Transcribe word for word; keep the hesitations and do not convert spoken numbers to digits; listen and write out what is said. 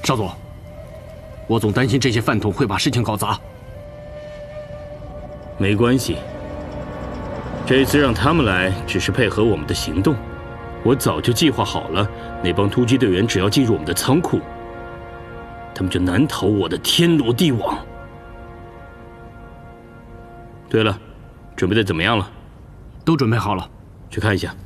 少佐，我总担心这些饭桶会把事情搞砸。 没关系，这次让他们来只是配合我们的行动。我早就计划好了，那帮突击队员只要进入我们的仓库，他们就难逃我的天罗地网。对了，准备的怎么样了？ 都准备好了， 去看一下。